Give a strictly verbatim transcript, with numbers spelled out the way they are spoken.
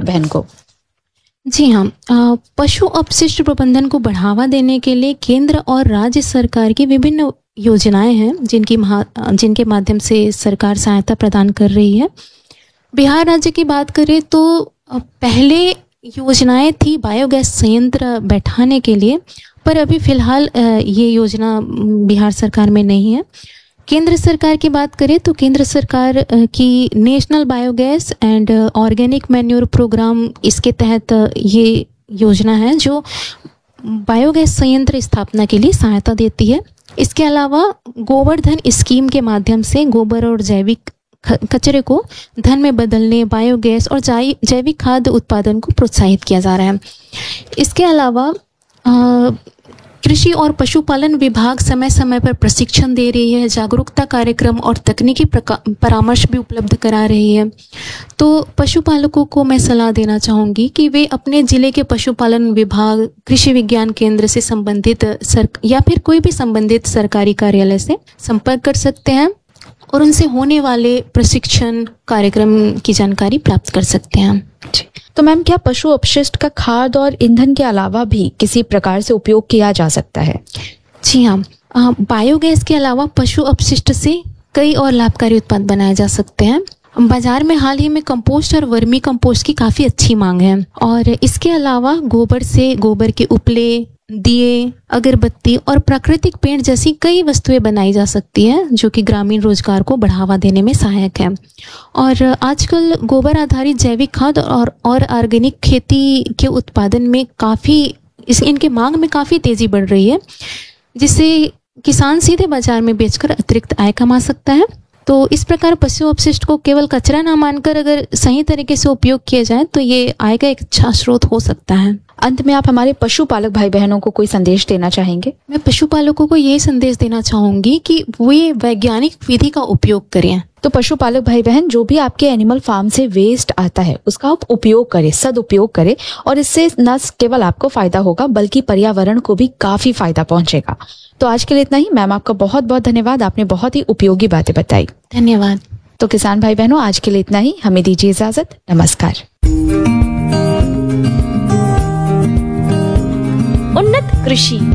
बहन को? जी हाँ, अ, पशु अपशिष्ट प्रबंधन को बढ़ावा देने के लिए केंद्र और राज्य सरकार की विभिन्न योजनाएं हैं जिनकी महा जिनके माध्यम से सरकार सहायता प्रदान कर रही है। बिहार राज्य की बात करें तो अ, पहले योजनाएं थी बायोगैस संयंत्र बैठाने के लिए, पर अभी फिलहाल अ, ये योजना म, बिहार सरकार में नहीं है। केंद्र सरकार की बात करें तो केंद्र सरकार अ, की national biogas and organic manure programme, इसके तहत अ, ये योजना है जो बायोगैस संयंत्र स्थापना के लिए सहायता देती है। इसके अलावा गोवर्धन स्कीम के माध्यम से गोबर और जैविक ख- कचरे को धन में बदलने, बायोगैस और जै- जैविक खाद्य उत्पादन को प्रोत्साहित किया जा रहा है। इसके अलावा अ, कृषि और पशुपालन विभाग समय समय पर प्रशिक्षण दे रही है, जागरूकता कार्यक्रम और तकनीकी प्रका- परामर्श भी उपलब्ध करा रही है। तो पशुपालकों को मैं सलाह देना चाहूँगी कि वे अपने जिले के पशुपालन विभाग, कृषि विज्ञान केंद्र से संबंधित सर या फिर कोई भी संबंधित सरकारी कार्यालय से संपर्क कर सकते हैं और उनसे होने वाले प्रशिक्षण कार्यक्रम की जानकारी प्राप्त कर सकते हैं। जी। तो मैम, क्या पशु अपशिष्ट का खाद और ईंधन के अलावा भी किसी प्रकार से उपयोग किया जा सकता है? जी हाँ, अ, बायोगैस के अलावा पशु अपशिष्ट से कई और लाभकारी उत्पाद बनाए जा सकते हैं। बाजार में हाल ही में कंपोस्ट और वर्मी कंपोस्ट की काफ़ी अच्छी मांग है और इसके अलावा गोबर से गोबर के उपले, दिए, अगरबत्ती और प्राकृतिक पेंट जैसी कई वस्तुएं बनाई जा सकती हैं जो कि ग्रामीण रोजगार को बढ़ावा देने में सहायक है। और आजकल गोबर आधारित जैविक खाद और और ऑर्गेनिक खेती के उत्पादन में काफ़ी इस इनके मांग में काफ़ी तेज़ी बढ़ रही है, जिससे किसान सीधे बाजार में बेचकर अतिरिक्त आय कमा सकता है। तो इस प्रकार पशु अपशिष्ट को केवल कचरा ना मानकर अगर सही तरीके से उपयोग किया जाए तो ये आय का एक अच्छा स्रोत हो सकता है। अंत में आप हमारे पशुपालक भाई बहनों को कोई संदेश देना चाहेंगे? मैं पशुपालकों को ये संदेश देना चाहूंगी कि वे वैज्ञानिक विधि का उपयोग करें। तो पशुपालक भाई बहन, जो भी आपके एनिमल फार्म से वेस्ट आता है उसका आप उपयोग करें, सदुपयोग करें और इससे न केवल आपको फायदा होगा बल्कि पर्यावरण को भी काफी फायदा पहुंचेगा। तो आज के लिए इतना ही। मैम, आपका बहुत बहुत धन्यवाद, आपने बहुत ही उपयोगी बातें बताई। धन्यवाद। तो किसान भाई बहनों, आज के लिए इतना ही। हमें दीजिए इजाजत। नमस्कार। उन्नत कृषि